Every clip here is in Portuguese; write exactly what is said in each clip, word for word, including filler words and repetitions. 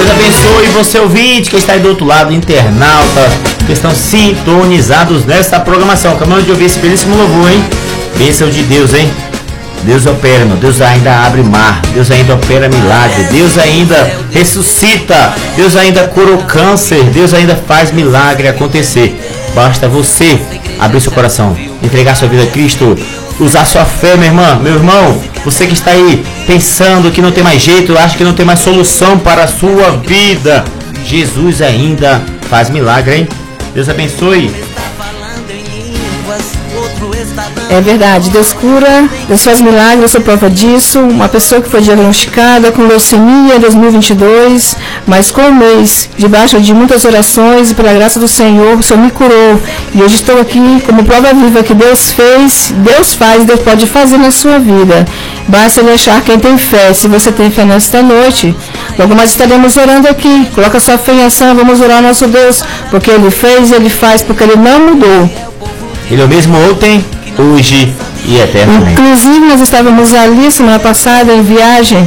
Deus abençoe você, ouvinte, que está aí do outro lado, internauta, que estão sintonizados nesta programação. Acabamos de ouvir esse belíssimo louvor, hein? Bênção de Deus, hein? Deus opera, meu Deus ainda abre mar, Deus ainda opera milagre, Deus ainda ressuscita, Deus ainda cura o câncer, Deus ainda faz milagre acontecer. Basta você abrir seu coração, entregar sua vida a Cristo, usar sua fé, minha irmã, meu irmão. Você que está aí pensando que não tem mais jeito, acha que não tem mais solução para a sua vida, Jesus ainda faz milagre, hein? Deus abençoe. É verdade, Deus cura, Deus faz milagres, eu sou prova disso. Uma pessoa que foi diagnosticada com leucemia em dois mil e vinte e dois, mas com um mês, debaixo de muitas orações e pela graça do Senhor, o Senhor me curou. E hoje estou aqui como prova viva que Deus fez, Deus faz, Deus pode fazer na sua vida. Basta deixar quem tem fé. Se você tem fé nesta noite, logo mais estaremos orando aqui. Coloca sua fé em ação, vamos orar ao nosso Deus, porque Ele fez, Ele faz, porque Ele não mudou. Ele é o mesmo ontem, hoje e eternamente. Inclusive, nós estávamos ali semana passada em viagem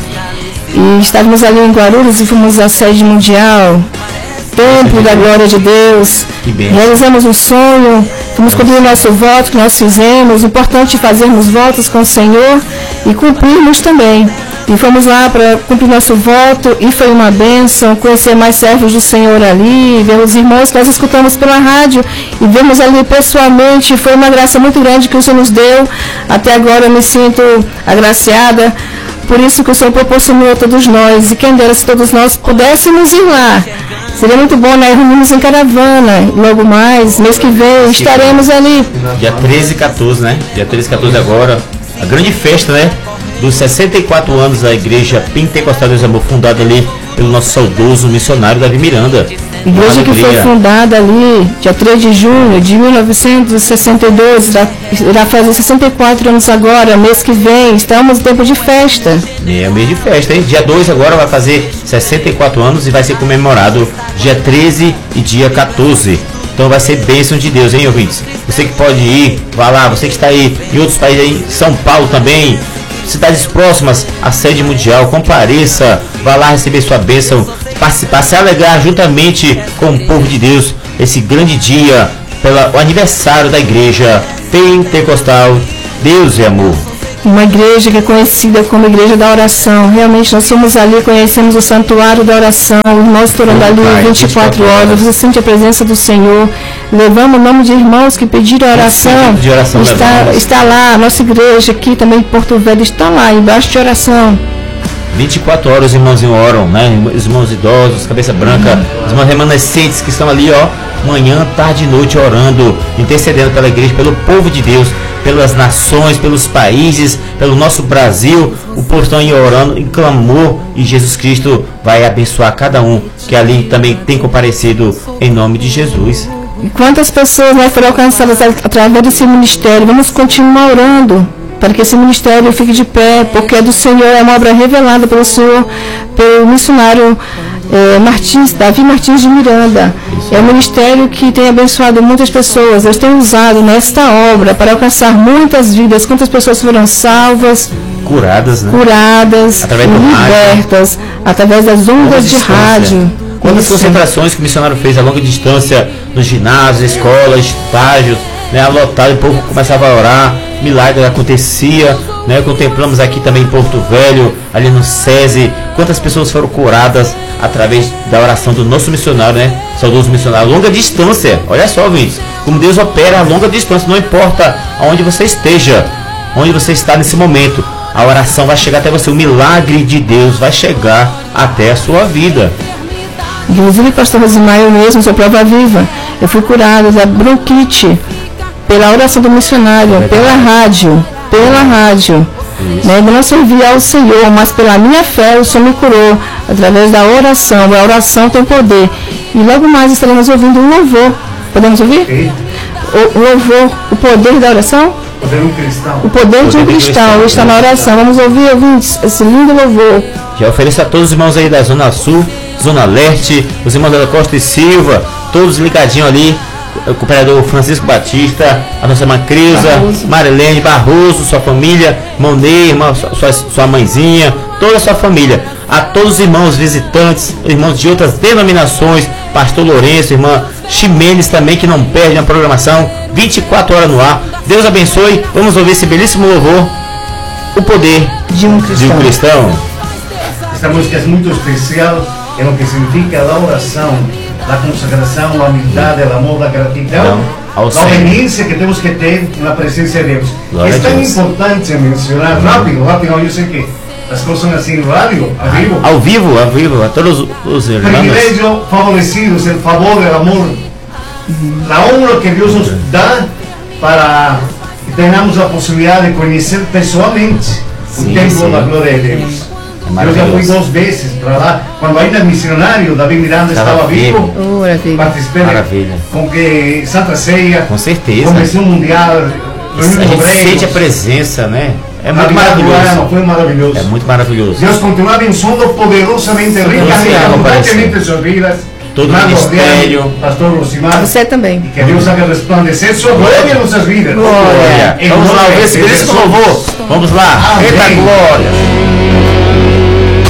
e estávamos ali em Guarulhos e fomos à sede mundial, Templo da Glória de Deus. Realizamos um sonho, fomos cumprir o nosso voto que nós fizemos. Importante fazermos votos com o Senhor e cumprirmos também. E fomos lá para cumprir nosso voto e foi uma bênção conhecer mais servos do Senhor ali, ver os irmãos que nós escutamos pela rádio e vemos ali pessoalmente. Foi uma graça muito grande que o Senhor nos deu. Até agora eu me sinto agraciada por isso que o Senhor proporcionou a todos nós. E quem dera se todos nós pudéssemos ir lá. Seria muito bom, né? Reunimos em caravana. Logo mais, mês que vem, estaremos ali. Dia treze e quatorze, né? Dia treze e quatorze agora. A grande festa, né? Dos sessenta e quatro anos da Igreja Pentecostal Deus Amor, fundada ali pelo nosso saudoso missionário Davi Miranda. Igreja que foi fundada ali, dia três de junho de mil novecentos e sessenta e dois, irá, irá fazer sessenta e quatro anos agora, mês que vem, estamos em tempo de festa. É, mês de festa, hein? Dia dois agora vai fazer sessenta e quatro anos e vai ser comemorado dia treze e dia quatorze. Então vai ser bênção de Deus, hein, ouvintes? Você que pode ir, vá lá, você que está aí em outros países aí, São Paulo também, cidades próximas à sede mundial, compareça, vá lá receber sua bênção, participar, se alegrar juntamente com o povo de Deus, esse grande dia, pelo aniversário da Igreja Pentecostal Deus é Amor. Uma igreja que é conhecida como Igreja da Oração. Realmente nós somos ali, conhecemos o santuário da oração, nós orando ali vinte e quatro horas, você sente a presença do Senhor. Levamos o nome de irmãos que pediram oração. De oração está, está lá, a nossa igreja aqui também em Porto Velho está lá, embaixo de oração. vinte e quatro horas os irmãos oram, né? Os irmãos idosos, cabeça branca, uhum. Os irmãos remanescentes que estão ali, ó, manhã, tarde e noite orando, intercedendo pela igreja, pelo povo de Deus, pelas nações, pelos países, pelo nosso Brasil. O povo está aí orando em clamor e Jesus Cristo vai abençoar cada um que ali também tem comparecido em nome de Jesus. E quantas pessoas né, foram alcançadas através desse ministério? Vamos continuar orando para que esse ministério fique de pé, porque é do Senhor, é uma obra revelada pelo Senhor, pelo missionário é, Martins, Davi Martins de Miranda. É um ministério que tem abençoado muitas pessoas. Eles têm usado nesta obra para alcançar muitas vidas. Quantas pessoas foram salvas, curadas, né? curadas, através libertas, rádio, através das ondas de rádio. Quantas concentrações que o missionário fez a longa distância, nos ginásios, escolas, estágios, né, lotado, o povo começava a orar, milagre acontecia, né? Contemplamos aqui também em Porto Velho, ali no SESI, quantas pessoas foram curadas através da oração do nosso missionário, né? Saudoso missionário, a longa distância. Olha só, ouvintes, como Deus opera a longa distância, não importa aonde você esteja, onde você está nesse momento, a oração vai chegar até você, o milagre de Deus vai chegar até a sua vida. Inclusive, pastor Rosimar, eu mesmo sou prova viva. Eu fui curada da bronquite pela oração do missionário, é pela rádio, pela rádio. Né? Eu não servia ao Senhor, mas pela minha fé o Senhor me curou através da oração. A oração tem poder. E logo mais estaremos ouvindo um louvor. Podemos ouvir? O, o louvor, o poder da oração? Poder um cristal. O poder, poder de um cristal está na oração. Vamos ouvir, ouvintes, esse lindo louvor. Já ofereço a todos os irmãos aí da Zona Sul, Zona Leste, os irmãos da Costa e Silva, todos ligadinhos ali, o cooperador Francisco Batista, a nossa irmã Creuza, Marilene Barroso, sua família, Monei, irmã, sua, sua mãezinha, toda a sua família. A todos os irmãos visitantes, irmãos de outras denominações, pastor Lourenço, irmã Ximenes também, que não perde a programação, vinte e quatro horas no ar. Deus abençoe. Vamos ouvir esse belíssimo louvor, O Poder de um Cristão. De um cristão. Esta música é muito especial em o que significa a oração, a consagração, a humildade, o amor, a gratidão, a obediência que temos que ter na presença de Deus. Glória é tão Deus. importante mencionar, rápido, rápido, eu sei que as coisas são assim, rádio, ao vivo. Ao vivo, ao vivo, a todos os irmãos. Privilegio favorecidos, el favor, el amor, la honra que Deus nos dá para que tenhamos a possibilidade de conhecer pessoalmente Sim, o templo sim. da glória de Deus. É Eu já fui duas vezes para lá, quando ainda missionário, David Miranda Estava estava vivo, Oh, maravilha. participei Maravilha. com que Santa Ceia, Com certeza. Convenção Mundial, A gente sente a presença, né? É muito maravilhoso. Foi maravilhoso. É muito maravilhoso. Deus continua abençoando poderosamente, ricamente, abundantemente suas vidas. Todo o ministério. Pastor Rosimar. Você também. Que Deus haga resplandecer sua glória em nossas vidas. Glória. Em Vamos lá, nome ouvir esse de belíssimo Jesus. louvor. Vamos lá. Amém. Eita glória.